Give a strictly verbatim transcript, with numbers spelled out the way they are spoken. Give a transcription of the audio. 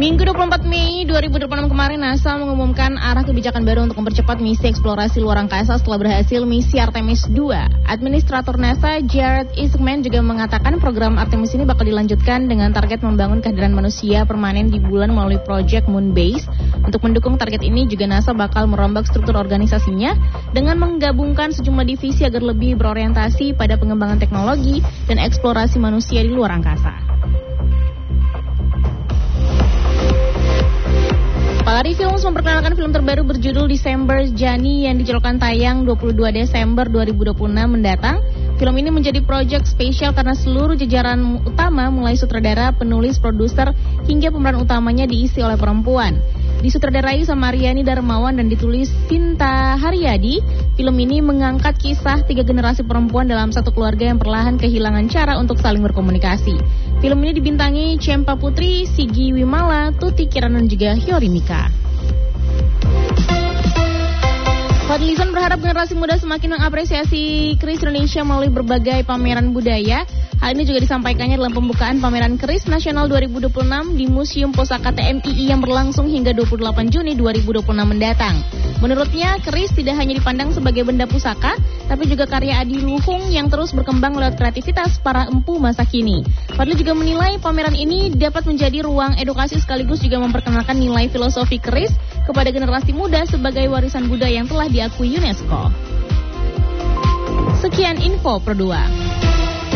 Minggu dua puluh empat Mei dua ribu dua puluh enam kemarin, NASA mengumumkan arah kebijakan baru untuk mempercepat misi eksplorasi luar angkasa setelah berhasil misi Artemis dua. Administrator NASA Jared Isaacman juga mengatakan program Artemis ini bakal dilanjutkan dengan target membangun kehadiran manusia permanen di bulan melalui Project Moonbase. Untuk mendukung target ini juga NASA bakal merombak struktur organisasinya dengan menggabungkan sejumlah divisi agar lebih berorientasi pada pengembangan teknologi dan eksplorasi manusia di luar angkasa. Palari Films memperkenalkan film terbaru berjudul Desember Jani yang dijadwalkan tayang dua puluh dua Desember dua ribu dua puluh enam mendatang. Film ini menjadi proyek spesial karena seluruh jajaran utama mulai sutradara, penulis, produser hingga pemeran utamanya diisi oleh perempuan. Disutradarai sama Riani Darmawan dan ditulis Sinta Haryadi, film ini mengangkat kisah tiga generasi perempuan dalam satu keluarga yang perlahan kehilangan cara untuk saling berkomunikasi. Film ini dibintangi Cempa Putri, Sigi Wimala, Tuti Kirana dan juga Hyori Mika. Fadlizon berharap generasi muda semakin mengapresiasi keris Indonesia melalui berbagai pameran budaya. Hal ini juga disampaikannya dalam pembukaan pameran keris nasional dua ribu dua puluh enam di Museum Pusaka T M I I yang berlangsung hingga dua puluh delapan Juni dua ribu dua puluh enam mendatang. Menurutnya, keris tidak hanya dipandang sebagai benda pusaka, tapi juga karya adiluhung yang terus berkembang lewat kreativitas para empu masa kini. Fadli juga menilai pameran ini dapat menjadi ruang edukasi sekaligus juga memperkenalkan nilai filosofi keris kepada generasi muda sebagai warisan budaya yang telah diakui UNESCO. Sekian info Pro dua.